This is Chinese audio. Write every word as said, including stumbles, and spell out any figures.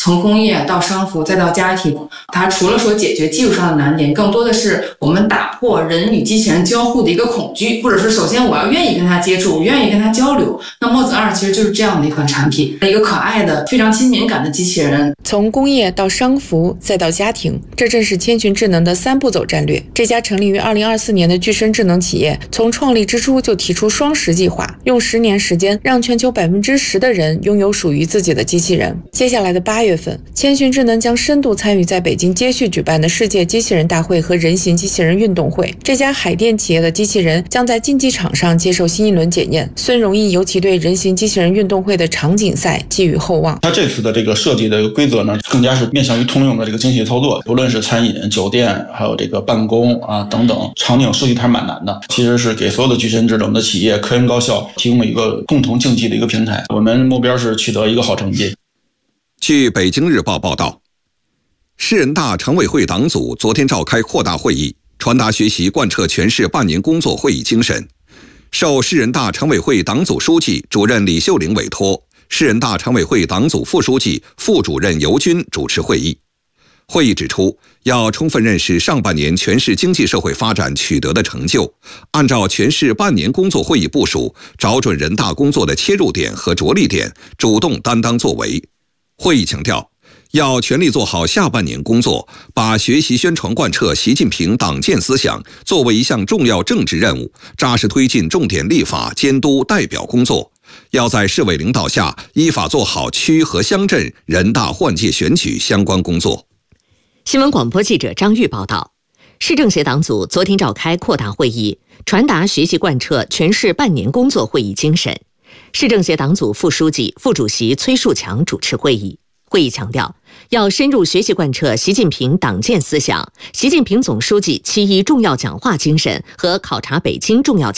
从工业到商服再到家庭，它除了说解决技术上的难点，更多的是我们打破人与机器人交互的一个恐惧，或者是首先我要愿意跟它接触，我愿意跟它交流。那墨子二其实就是这样的一款产品，一个可爱的、非常亲民感的机器人。 从工业到商服再到家庭，这正是千寻智能的三步走战略。这家成立于二零二四年的具身智能企业，从创立之初就提出双十计划，用十年时间让全球百分之十的人拥有属于自己的机器人。接下来的八月份，千寻智能将深度参与在北京接续举办的世界机器人大会和人形机器人运动会。这家海淀企业的机器人将在竞技场上接受新一轮检验。孙荣义尤其对人形机器人运动会的场景赛寄予厚望。 它这次的这个设计的规则呢，更加是面向于通用的这个精细操作，无论是餐饮、酒店，还有这个办公啊等等场景设计，它是蛮难的。其实是给所有的具身智能的企业、科研高校提供了一个共同竞技的一个平台。我们目标是取得一个好成绩。 据北京日报报道，市人大常委会党组昨天召开扩大会议，传达学习贯彻全市半年工作会议精神。受市人大常委会党组书记、主任李秀玲委托，市人大常委会党组副书记、副主任尤军主持会议。会议指出，要充分认识上半年全市经济社会发展取得的成就，按照全市半年工作会议部署，找准人大工作的切入点和着力点，主动担当作为。会议强调，要全力做好下半年工作，把学习宣传贯彻习近平党建思想作为一项重要政治任务，扎实推进重点立法监督代表工作。要在市委领导下依法做好区和乡镇人大换届选举相关工作。 新闻广播记者张玉报道，市政协党组昨天召开扩大会议，传达学习贯彻全市半年工作会议精神。市政协党组副书记、副主席崔树强主持会议。会议强调，要深入学习贯彻习近平党建思想、习近平总书记七一重要讲话精神和考察北京重要